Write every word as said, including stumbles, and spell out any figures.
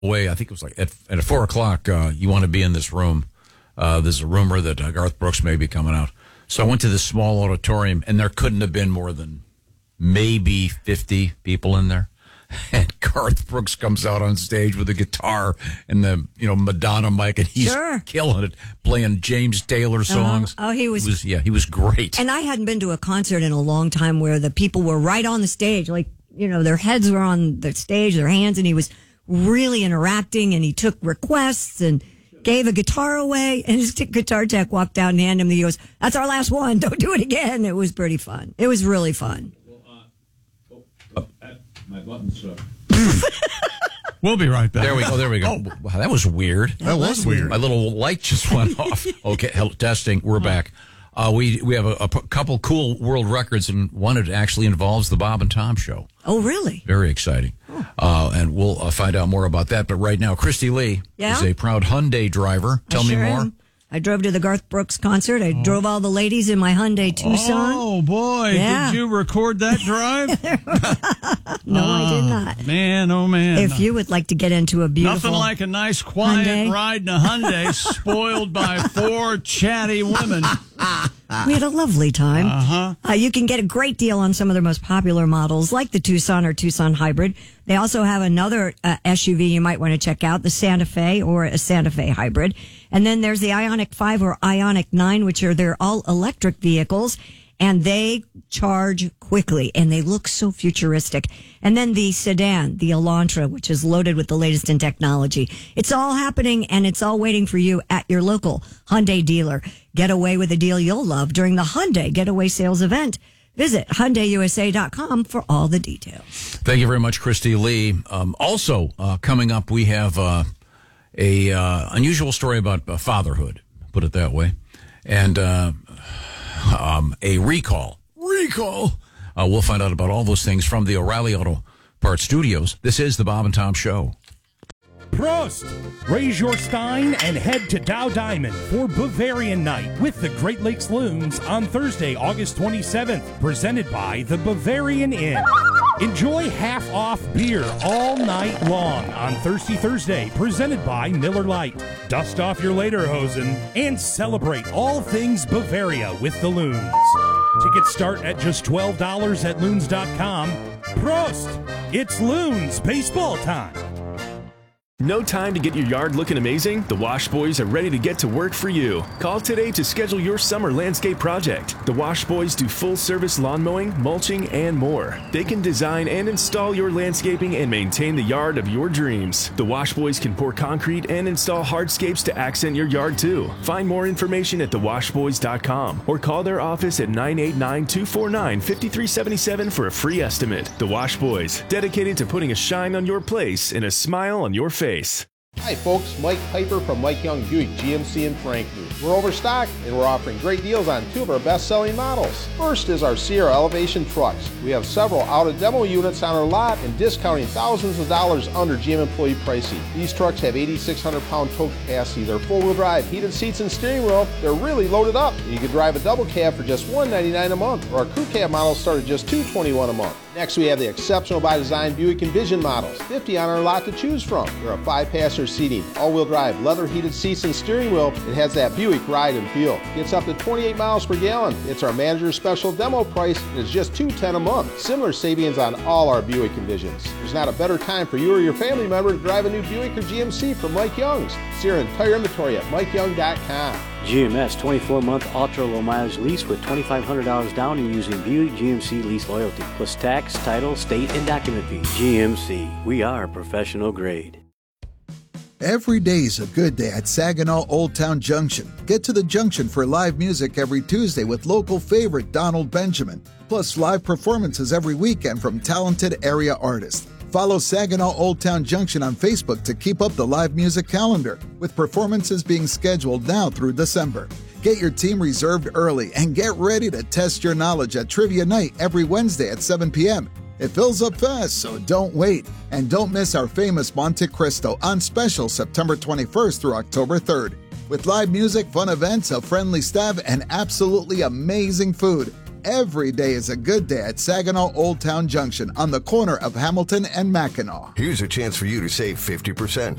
way, I think it was like at, at four o'clock, uh, you want to be in this room. Uh, there's a rumor that uh, Garth Brooks may be coming out. So I went to this small auditorium, and there couldn't have been more than maybe fifty people in there. And Garth Brooks comes out on stage with a guitar and the, you know, Madonna mic, and he's sure. killing it, playing James Taylor songs. Uh-huh. Oh, he was, he was, yeah, he was great. And I hadn't been to a concert in a long time where the people were right on the stage, like, you know, their heads were on the stage, their hands, and he was really interacting, and he took requests and gave a guitar away, and his t- guitar tech walked out and handed him the, he goes, "That's our last one. Don't do it again." It was pretty fun. It was really fun. My buttons up. We'll be right back. There we go. There we go. Oh. Wow, that was weird. That was weird. My little light just went off. Okay, hello, testing. We're back. Uh, we we have a, a p- couple cool world records, and one that actually involves the Bob and Tom Show. Oh, really? Very exciting. Oh. Uh, and we'll uh, find out more about that. But right now, Christy Lee yeah? is a proud Hyundai driver. Tell I me sure more. Am. I drove to the Garth Brooks concert. I oh. drove all the ladies in my Hyundai Tucson. Oh, boy. Yeah. Did you record that drive? No, oh, I did not. Man, oh, man. If you would like to get into a beautiful Nothing like a nice, quiet Hyundai. ride in a Hyundai spoiled by four chatty women. We had a lovely time. Uh-huh. Uh, you can get a great deal on some of their most popular models, like the Tucson or Tucson Hybrid. They also have another uh, S U V you might want to check out, the Santa Fe or a Santa Fe Hybrid. And then there's the Ioniq five or Ioniq nine, which are their all-electric vehicles, and they charge quickly, and they look so futuristic. And then the sedan, the Elantra, which is loaded with the latest in technology. It's all happening, and it's all waiting for you at your local Hyundai dealer. Get away with a deal you'll love during the Hyundai Getaway Sales event. Visit Hyundai U S A dot com for all the details. Thank you very much, Christy Lee. Um, also, uh, coming up, we have uh, a uh, unusual story about uh, fatherhood, put it that way, and uh, um, a recall. Recall! Uh, we'll find out about all those things from the O'Reilly Auto Parts Studios. This is the Bob and Tom Show. Prost! Raise your stein and head to Dow Diamond for Bavarian Night with the Great Lakes Loons on Thursday, August twenty-seventh, presented by the Bavarian Inn. Enjoy half-off beer all night long on Thirsty Thursday, presented by Miller Lite. Dust off your lederhosen and celebrate all things Bavaria with the Loons. Tickets start at just twelve dollars at loons dot com. Prost! It's Loons baseball time. No time to get your yard looking amazing? The Wash Boys are ready to get to work for you. Call today to schedule your summer landscape project. The Wash Boys do full-service lawn mowing, mulching, and more. They can design and install your landscaping and maintain the yard of your dreams. The Wash Boys can pour concrete and install hardscapes to accent your yard too. Find more information at the wash boys dot com or call their office at nine eight nine, two four nine, five three seven seven for a free estimate. The Wash Boys, dedicated to putting a shine on your place and a smile on your face. Hi folks, Mike Piper from Mike Young Buick G M C in Frankfort. We're overstocked and we're offering great deals on two of our best-selling models. First is our Sierra Elevation trucks. We have several out-of-demo units on our lot and discounting thousands of dollars under G M employee pricing. These trucks have eighty-six hundred pound tow capacity. They're four-wheel drive, heated seats and steering wheel. They're really loaded up. You can drive a double cab for just one hundred ninety-nine dollars a month, or our crew cab models start at just two hundred twenty-one dollars a month. Next, we have the exceptional by design Buick Envision models, fifty on our lot to choose from. There are five-passenger seating, all-wheel drive, leather-heated seats and steering wheel. It has that Buick ride and feel. Gets up to twenty-eight miles per gallon. It's our manager's special demo price, and it's just two hundred ten dollars a month. Similar savings on all our Buick Envisions. There's not a better time for you or your family member to drive a new Buick or G M C from Mike Young's. See our entire inventory at mike young dot com. G M S twenty-four month ultra low mileage lease with twenty-five hundred dollars down and using Buick G M C lease loyalty plus tax, title, state, and document fees. G M C, we are professional grade. Every day's a good day at Saginaw Old Town Junction. Get to the Junction for live music every Tuesday with local favorite Donald Benjamin, plus live performances every weekend from talented area artists. Follow Saginaw Old Town Junction on Facebook to keep up the live music calendar, with performances being scheduled now through December. Get your team reserved early and get ready to test your knowledge at Trivia Night every Wednesday at seven p.m. It fills up fast, so don't wait. And don't miss our famous Monte Cristo on special September twenty-first through October third. With live music, fun events, a friendly staff, and absolutely amazing food. Every day is a good day at Saginaw Old Town Junction on the corner of Hamilton and Mackinac. Here's a chance for you to save fifty percent.